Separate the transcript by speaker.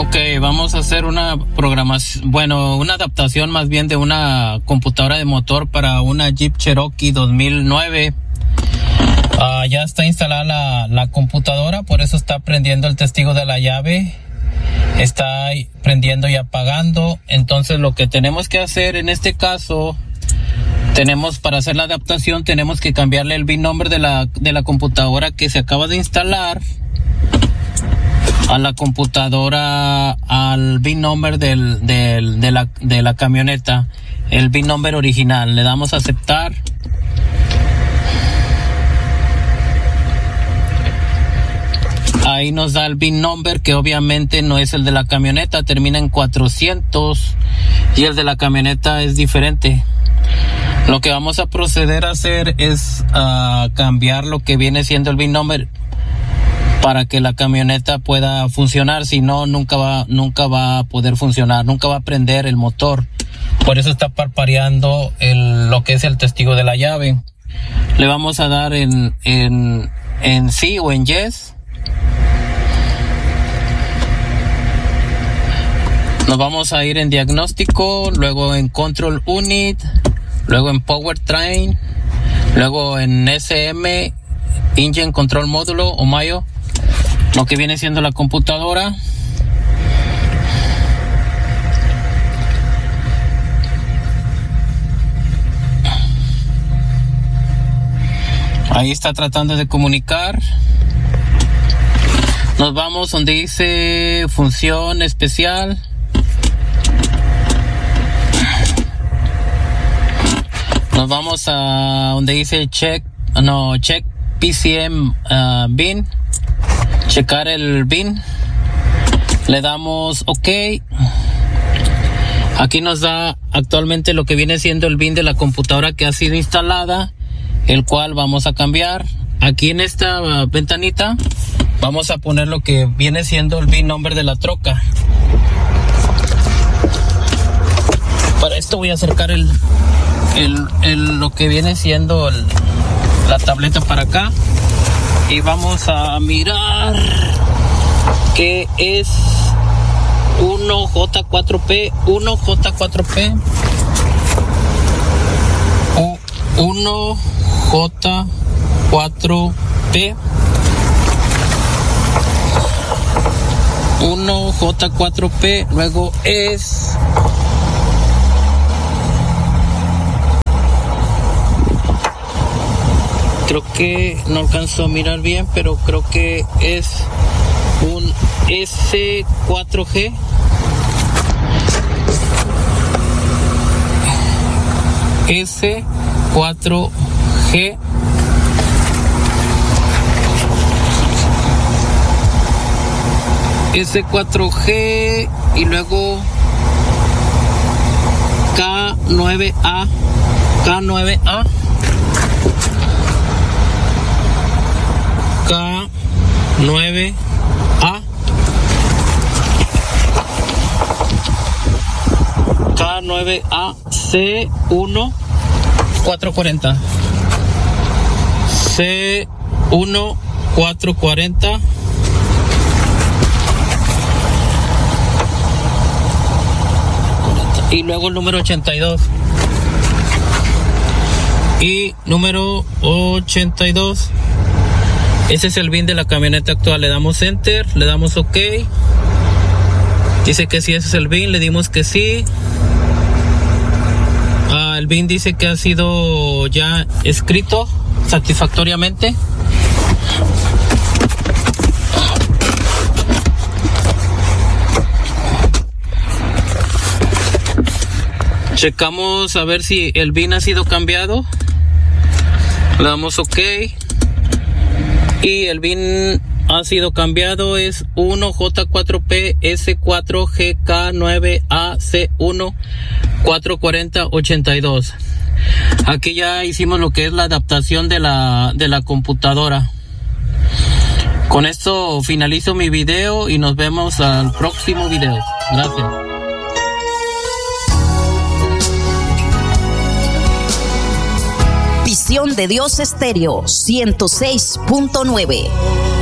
Speaker 1: Ok, vamos a hacer una programación, una adaptación más bien de una computadora de motor para una Jeep Cherokee 2009. Ya está instalada la computadora, por eso está prendiendo el testigo de la llave. Está prendiendo y apagando. Entonces lo que tenemos que hacer en este caso, para hacer la adaptación, tenemos que cambiarle el VIN number de la computadora que se acaba de instalar a la computadora, al VIN number de la camioneta, el VIN number original. Le damos a aceptar. Ahí nos da el VIN number, que obviamente no es el de la camioneta, termina en 400 y el de la camioneta es diferente. Lo que vamos a proceder a hacer es cambiar lo que viene siendo el VIN number para que la camioneta pueda funcionar. Si no, nunca va a poder funcionar, nunca va a prender el motor. Por eso está parpadeando lo que es el testigo de la llave. Le vamos a dar en sí o en yes. Nos vamos a ir en diagnóstico, luego en control unit, luego en powertrain, luego en SM, engine control módulo o MAIO, lo que viene siendo la computadora. Ahí está tratando de comunicar. Nos vamos donde dice función especial. Nos vamos a donde dice check PCM bin, checar el bin. Le damos OK. Aquí nos da actualmente lo que viene siendo el bin de la computadora que ha sido instalada, el cual vamos a cambiar. Aquí en esta ventanita vamos a poner lo que viene siendo el VIN number de la troca. Para esto voy a acercar lo que viene siendo la tableta para acá y vamos a mirar que es 1J4P 1J4P 1J4P, luego es creo que no alcanzo a mirar bien, pero creo que es un S4G. S4G. S4G y luego K9A. K9A. K9A. K9A C1440. C1440. Y luego el número 82. Y número 82. Ese es el VIN de la camioneta actual. Le damos enter, le damos OK. Dice que sí, ese es el VIN, le dimos que sí. El VIN dice que ha sido ya escrito satisfactoriamente. Checamos a ver si el VIN ha sido cambiado. Le damos OK. Y el VIN ha sido cambiado, es 1J4P S4GK9AC1 44082. Aquí ya hicimos lo que es la adaptación de la computadora. Con esto finalizo mi video y nos vemos al próximo video. Gracias.
Speaker 2: Visión de Dios Estéreo 106.9.